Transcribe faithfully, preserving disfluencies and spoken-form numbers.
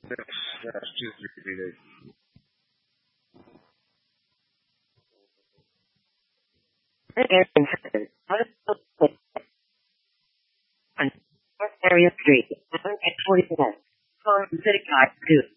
That's, that's just really Area Street, X forty-one, Farm City Two.